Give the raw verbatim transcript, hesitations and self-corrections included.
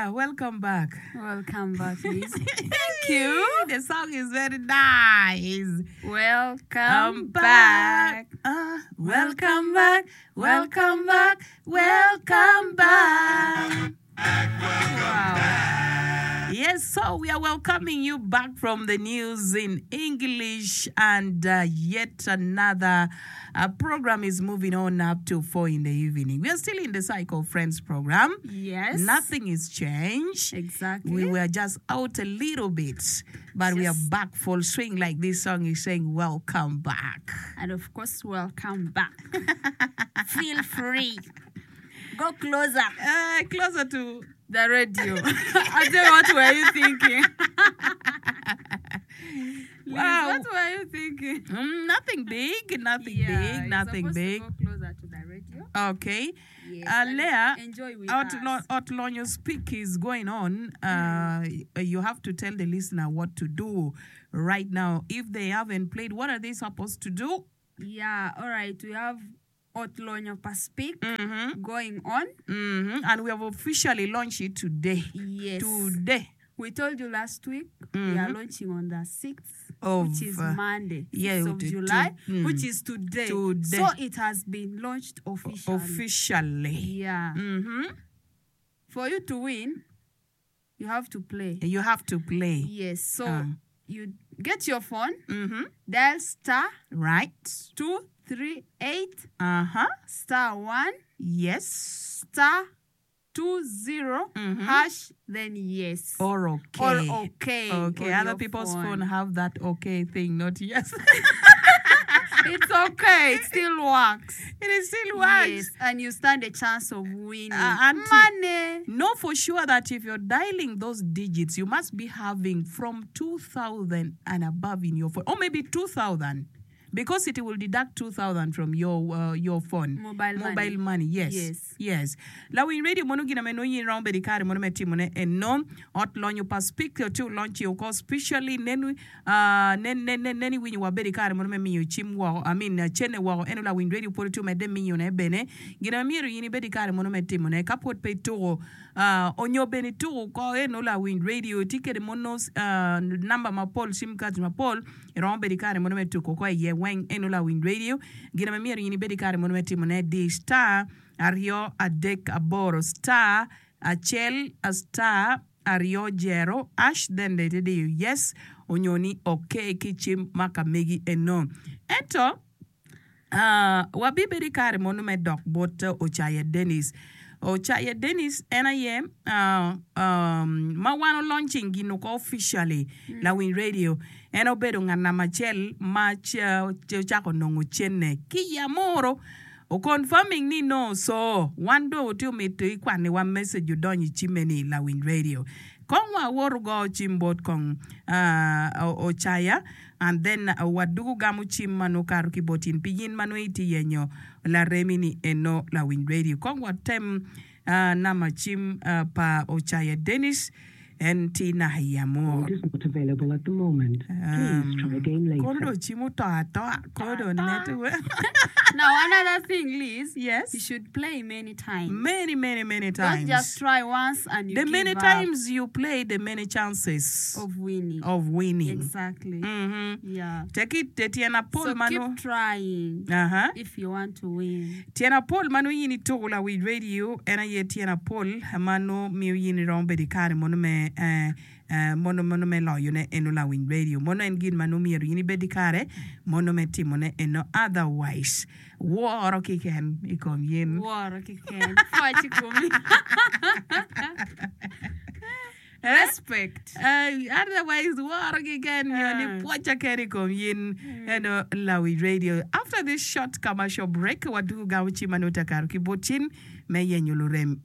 Leah, welcome back. Welcome back, Liz. Thank you. The song is very nice. Welcome back. Uh, welcome back. Welcome back. Welcome back. Wow. Yes, so we are welcoming you back from the news in English, and uh, yet another uh, program is moving on up to four in the evening. We are still in the Cycle Friends program. Yes. Nothing is changed. Exactly. We were just out a little bit, but we are Yes. back full swing, like this song is saying, welcome back. And of course, welcome back. Feel free. Go closer. Uh, closer to... The radio. I tell you, what were you thinking? Liz, Wow. what were you thinking? Mm, nothing big, nothing Yeah, big, you're nothing supposed big. to go closer to the radio. Okay. Yes. Uh, and Leah, enjoy with Outlaw, us. Outlaw Speak is going on. Uh, You have to tell the listener what to do right now. If they haven't played, what are they supposed to do? Yeah, all right. We have Otlonyo Speak Mm-hmm. going on. Mm-hmm. And we have officially launched it today. Yes. Today. We told you last week we Mhm. are launching on the sixth, Of, which is uh, Monday, yeah, sixth of to- to- July, mm. which is today. Today. So it has been launched officially. Officially. Yeah. Mm-hmm. For you to win, you have to play. You have to play. Yes. So Um. you get your phone, Mm-hmm. dial star Right. two three eight Uh-huh. star one Yes. star two zero Mhm. hash. Then yes. Or okay. Or okay. Okay. on Other your people's phone. phone. have that okay thing, not yes. It's okay. It still works. It is still works. Yes, and you stand a chance of winning Uh, auntie. money. Know for sure that if you're dialing those digits, you must be having from two thousand and above in your phone, or maybe two thousand, because it will deduct two thousand from your uh, your phone. Mobile money. Mobile money, yes. Yes. Yes. La win radio mono gina meno yin round bedi kare mono meti mone eno ot lonyo pa speak to launch you cause specially nenu uh nen nen nen neni win wa bedi kare mono me yo chim wa I mean uh, chene wa eno la win radio poro to me de mi yo ne bene gina miru yin bedi kare mono meti mone kapot pe to uh onyo beni to ko eno la win radio ticket monos uh number ma pol sim card ma pol round bedi kare mono meti ko ko ye wen eno la win radio gina miru yin bedi kare mono meti mone di star Ario adek aboro star achel a star Ario jero ash then they did you yes onyoni okay kichim makamegi eno ento uh wabiberi kare mono me dok bot Ochaye Dennis Ochaye Dennis ena ye uh um mawano launching gino ko officially mm. la win radio eno bedo ngana machel mach uh, chako nongo chene kiyamoro o confirming ni no so one do to me to ikwane one message you don chimeni la win radio konwa worugo chimbot kong uh Ochaya and then uh, wadugu gamu chimmano karu kibotin pijin mano iti yenyo la remini eno la win radio kongwa tem uh, nama chim uh, pa Ochaye Dennis and Tina Hayamo. It is not available at the moment. Please try again later. Kodo chimu to ato kodo network. Now, another thing, Liz. Yes. You should play many times. Many, many, many times. Don't just try once and you The give many up times you play, the many chances of winning. of winning. Exactly. Mm-hmm. Yeah. Take it, te Tiana Paul So Mano. keep trying Uh-huh. if you want to win. Tiana Paul Mano yini tola with radio, and I yet Tiana Paul, Mano mi yini rombe di kare mono me uh uh mono mono me lo yune enula win radio. Mono engin mano mi yini bedi kare, mono me timone eno otherwise. War okay can ikom yin. War okay can. Fight kumi. Respect. Uh, otherwise, war again. Uh. Yoni pocha keri kom yin eno Lawi radio. After this short commercial break, wadu gauchi manuta karuki botin me yenyulurem.